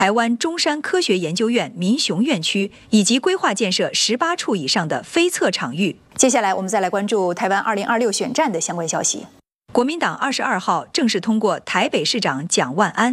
台湾中山科学研究院民雄院区以及规划建设18处以上的非测场域。 接下来，我们再来关注台湾2026选战的相关消息。 国民党22号正式通过台北市长蒋万安